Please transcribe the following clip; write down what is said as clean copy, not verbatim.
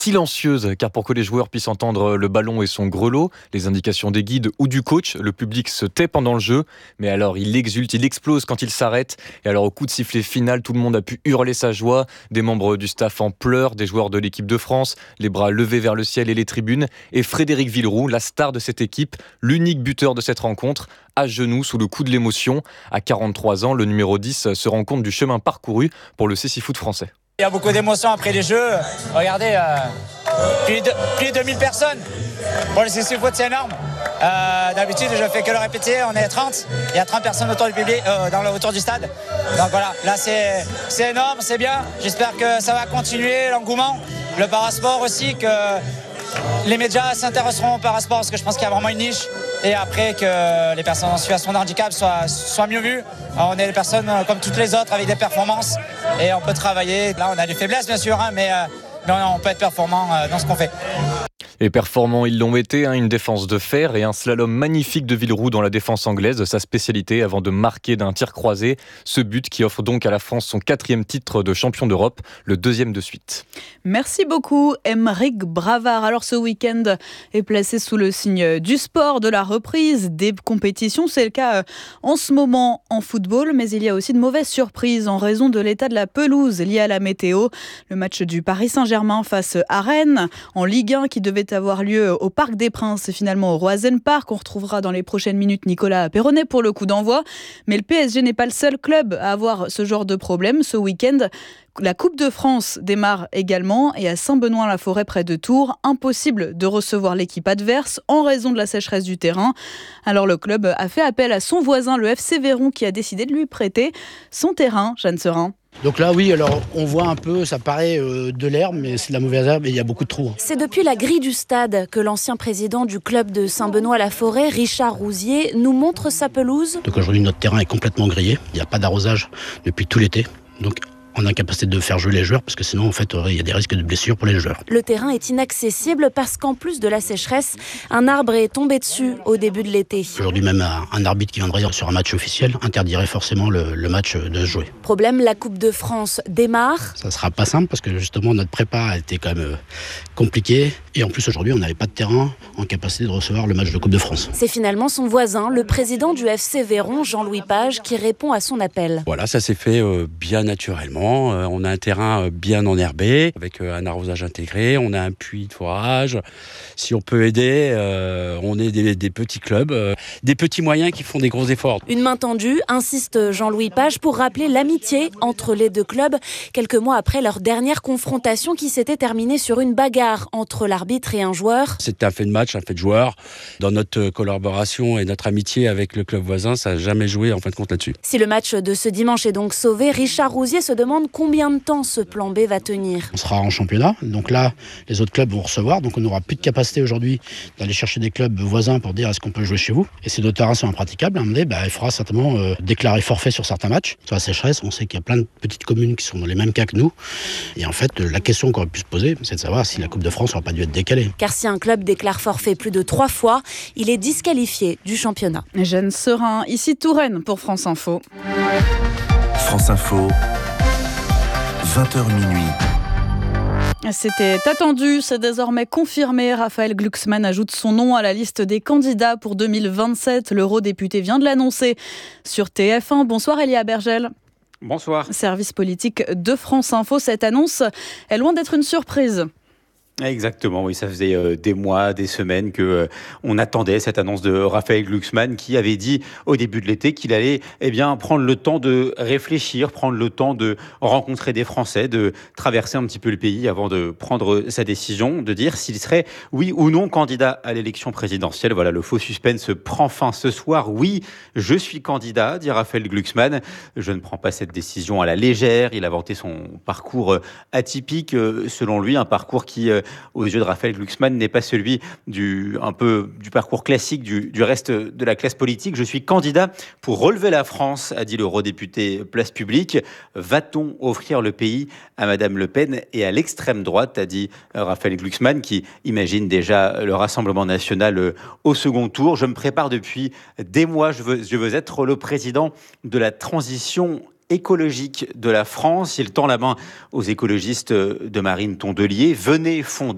silencieuse, car pour que les joueurs puissent entendre le ballon et son grelot, les indications des guides ou du coach, le public se tait pendant le jeu, mais alors il exulte, il explose quand il s'arrête, et alors au coup de sifflet final, tout le monde a pu hurler sa joie, des membres du staff en pleurs, des joueurs de l'équipe de France, les bras levés vers le ciel et les tribunes, et Frédéric Villeroux, la star de cette équipe, l'unique buteur de cette rencontre, à genoux sous le coup de l'émotion. À 43 ans, le numéro 10 se rend compte du chemin parcouru pour le Cécifoot français. Il y a beaucoup d'émotions après les Jeux. Regardez, plus de 2000 personnes. Pour le Cécifoot, c'est énorme. D'habitude, je fais que le répéter. On est 30. Il y a 30 personnes autour du public, autour du stade. Donc voilà, là c'est énorme, c'est bien. J'espère que ça va continuer, l'engouement. Le parasport aussi, que les médias s'intéresseront au parasport parce que je pense qu'il y a vraiment une niche. Et après que les personnes en situation de handicap soient mieux vues. On est des personnes comme toutes les autres avec des performances et on peut travailler. Là, on a des faiblesses bien sûr, mais on peut être performant dans ce qu'on fait. Et performants, ils l'ont été, une défense de fer et un slalom magnifique de Villeroux dans la défense anglaise, sa spécialité avant de marquer d'un tir croisé. Ce but qui offre donc à la France son 4e titre de champion d'Europe, le 2e de suite. Merci beaucoup, Aymeric Bravard. Alors ce week-end est placé sous le signe du sport, de la reprise, des compétitions. C'est le cas en ce moment en football, mais il y a aussi de mauvaises surprises en raison de l'état de la pelouse lié à la météo. Le match du Paris Saint-Germain face à Rennes en Ligue 1 qui devait avoir lieu au Parc des Princes et finalement au Roazen Park. On retrouvera dans les prochaines minutes Nicolas Perronnet pour le coup d'envoi. Mais le PSG n'est pas le seul club à avoir ce genre de problème. Ce week-end, la Coupe de France démarre également et à Saint-Benoît-la-Forêt près de Tours, impossible de recevoir l'équipe adverse en raison de la sécheresse du terrain. Alors le club a fait appel à son voisin, le FC Véron, qui a décidé de lui prêter son terrain. Jeanne Serin. Donc là, oui, alors on voit un peu, ça paraît de l'herbe, mais c'est de la mauvaise herbe et il y a beaucoup de trous. C'est depuis la grille du stade que l'ancien président du club de Saint-Benoît-la-Forêt, Richard Rousier, nous montre sa pelouse. Donc aujourd'hui, notre terrain est complètement grillé. Il n'y a pas d'arrosage depuis tout l'été. Donc on a capacité de faire jouer les joueurs parce que sinon en fait il y a des risques de blessures pour les joueurs. Le terrain est inaccessible parce qu'en plus de la sécheresse, un arbre est tombé dessus au début de l'été. Aujourd'hui même un arbitre qui viendrait sur un match officiel interdirait forcément le match de jouer. Problème, la Coupe de France démarre. Ça sera pas simple parce que justement notre prépa a été quand même compliquée et en plus aujourd'hui on n'avait pas de terrain en capacité de recevoir le match de Coupe de France. C'est finalement son voisin, le président du FC Véron, Jean-Louis Page, qui répond à son appel. Voilà, ça s'est fait bien naturellement. On a un terrain bien enherbé, avec un arrosage intégré, on a un puits de forage. Si on peut aider, on est des petits clubs, des petits moyens qui font des gros efforts. Une main tendue, insiste Jean-Louis Page, pour rappeler l'amitié entre les deux clubs, quelques mois après leur dernière confrontation qui s'était terminée sur une bagarre entre l'arbitre et un joueur. C'était un fait de match, un fait de joueur. Dans notre collaboration et notre amitié avec le club voisin, ça n'a jamais joué en fin de compte là-dessus. Si le match de ce dimanche est donc sauvé, Richard Rousier se demande combien de temps ce plan B va tenir. On sera en championnat, donc là les autres clubs vont recevoir, donc on n'aura plus de capacité aujourd'hui d'aller chercher des clubs voisins pour dire est-ce qu'on peut jouer chez vous. Et si nos terrains sont impraticables, à un moment donné, il faudra certainement déclarer forfait sur certains matchs. Sur la sécheresse, on sait qu'il y a plein de petites communes qui sont dans les mêmes cas que nous. Et en fait, la question qu'on aurait pu se poser, c'est de savoir si la Coupe de France n'aurait pas dû être décalée. Car si un club déclare forfait plus de 3 fois, il est disqualifié du championnat. Jeanne Serin, ici Touraine pour France Info. France Info, 20h minuit. C'était attendu, c'est désormais confirmé. Raphaël Glucksmann ajoute son nom à la liste des candidats pour 2027. L'eurodéputé vient de l'annoncer sur TF1. Bonsoir Elia Bergel. Bonsoir. Service politique de France Info. Cette annonce est loin d'être une surprise. Exactement, oui, ça faisait des mois, des semaines que on attendait cette annonce de Raphaël Glucksmann qui avait dit au début de l'été qu'il allait prendre le temps de réfléchir, prendre le temps de rencontrer des Français, de traverser un petit peu le pays avant de prendre sa décision, de dire s'il serait oui ou non candidat à l'élection présidentielle. Voilà, le faux suspense prend fin ce soir. Oui, je suis candidat, dit Raphaël Glucksmann. Je ne prends pas cette décision à la légère. Il a vanté son parcours atypique, selon lui, un parcours qui aux yeux de Raphaël Glucksmann n'est pas celui du parcours classique du reste de la classe politique. Je suis candidat pour relever la France, a dit l'eurodéputé Place Publique. Va-t-on offrir le pays à Madame Le Pen et à l'extrême droite, a dit Raphaël Glucksmann, qui imagine déjà le Rassemblement national au second tour. Je me prépare depuis des mois. Je veux être le président de la transition écologique de la France. Il tend la main aux écologistes de Marine Tondelier. Venez fonder